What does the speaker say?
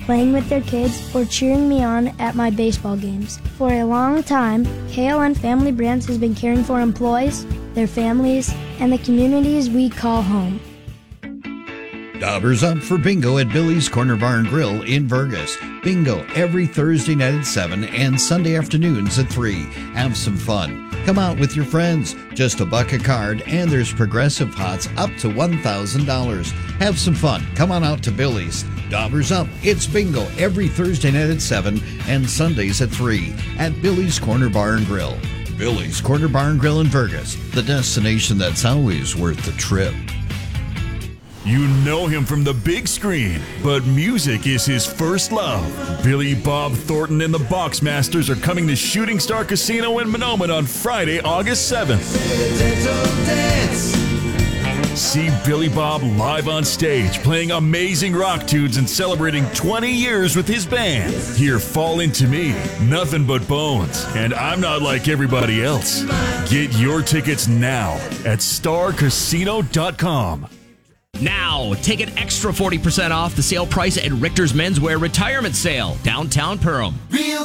playing with their kids, or cheering me on at my baseball games. For a long time, KLN Family Brands has been caring for employees, their families, and the communities we call home. Dobbers up for bingo at Billy's Corner Bar and Grill in Vergas. Bingo every Thursday night at 7 and Sunday afternoons at 3. Have some fun. Come out with your friends. Just $1 a card, and there's progressive hots up to $1,000. Have some fun. Come on out to Billy's. Dobbers up. It's bingo every Thursday night at 7 and Sundays at 3 at Billy's Corner Bar and Grill. Billy's Corner Bar and Grill in Vergas, the destination that's always worth the trip. You know him from the big screen, but music is his first love. Billy Bob Thornton and the Boxmasters are coming to Shooting Star Casino in Mahnomen on Friday, August 7th. See Billy Bob live on stage, playing amazing rock tunes and celebrating 20 years with his band. Hear Fall Into Me, Nothing But Bones, and I'm Not Like Everybody Else. Get your tickets now at starcasino.com. Now, take an extra 40% off the sale price at Richter's Menswear Retirement Sale, downtown Perham. Real